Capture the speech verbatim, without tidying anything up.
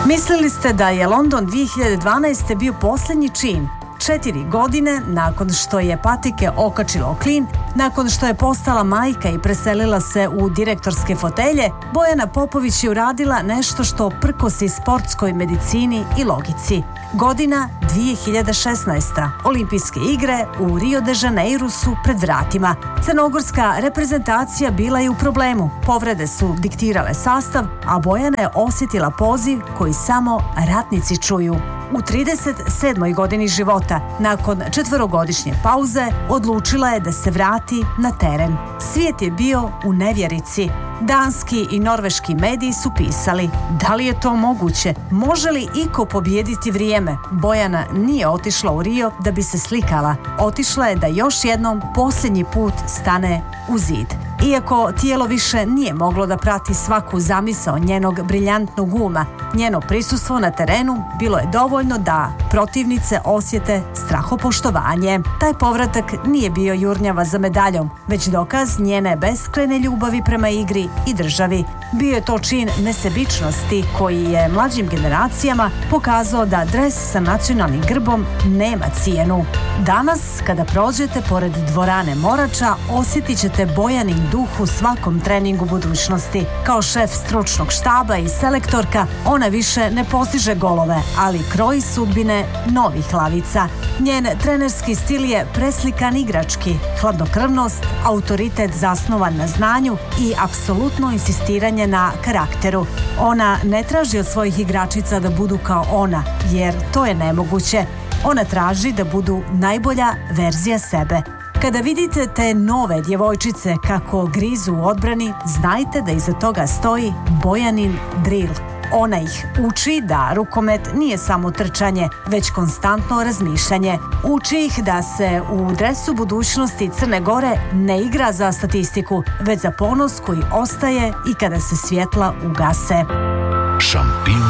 Mislili ste da je London dvije hiljade dvanaeste. bio posljednji čin? Četiri godine nakon što je patike okačila o klin, nakon što je postala majka i preselila se u direktorske fotelje, Bojana Popović je uradila nešto što prkosi sportskoj medicini i logici. Godina dvije hiljade šesnaesta. Olimpijske igre u Rio de Janeiru su pred vratima. Crnogorska reprezentacija bila je u problemu. Povrede su diktirale sastav, a Bojana je osjetila poziv koji samo ratnici čuju. U trideset sedmoj godini života, nakon četverogodišnje pauze, odlučila je da se vrati na teren. Svijet je bio u nevjerici. Danski i norveški mediji su pisali: da li je to moguće? Može li iko pobijediti vrijeme? Bojana nije otišla u Rio da bi se slikala. Otišla je da još jednom posljednji put stane u zid. Iako tijelo više nije moglo da prati svaku zamisao njenog briljantnog uma, njeno prisustvo na terenu bilo je dovoljno da protivnice osjete strahopoštovanje. Taj povratak nije bio jurnjava za medaljom, već dokaz njene beskrajne ljubavi prema igri i državi. Bio je to čin nesebičnosti koji je mlađim generacijama pokazao da dres sa nacionalnim grbom nema cijenu. Danas, kada prođete pored dvorane Morača, osjetit ćete Bojanin duh u svakom treningu budućnosti. Kao šef stručnog štaba i selektorka, ona više ne postiže golove, ali kroji sudbine novih lavica. Njen trenerski stil je preslikan igrački, hladnokrvnost, autoritet zasnovan na znanju i apsolutno insistiranje na karakteru. Ona ne traži od svojih igračica da budu kao ona, jer to je nemoguće. Ona traži da budu najbolja verzija sebe. Kada vidite te nove djevojčice kako grizu u odbrani, znajte da iza toga stoji Bojanin drill. Ona ih uči da rukomet nije samo trčanje, već konstantno razmišljanje. Uči ih da se u dresu budućnosti Crne Gore ne igra za statistiku, već za ponos koji ostaje i kada se svjetla ugase. Šampion